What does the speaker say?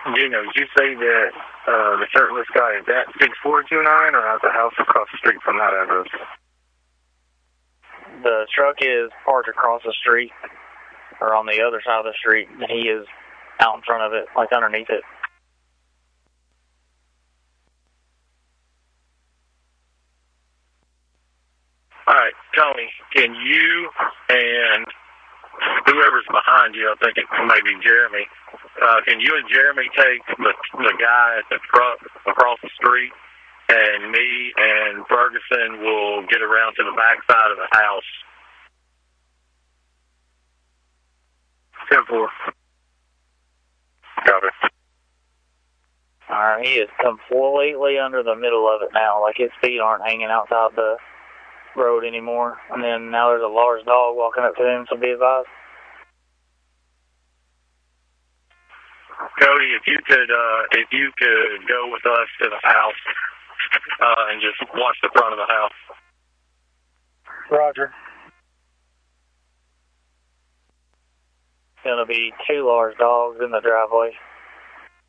Did you say that the shirtless guy is at 6429 or at the house across the street from that address? The truck is parked across the street, or on the other side of the street, and he is out in front of it, like underneath it. All right, Tony, can you and whoever's behind you, I think it may be Jeremy, can you and Jeremy take the guy at the truck across the street, and me and Ferguson will get around to the back side of the house? 10-4. Copy. Alright, he is completely under the middle of it now, like his feet aren't hanging outside the road anymore. And then now there's a large dog walking up to him, so be advised. Cody, if you could go with us to the house and just watch the front of the house. Roger. Gonna be 2 large dogs in the driveway.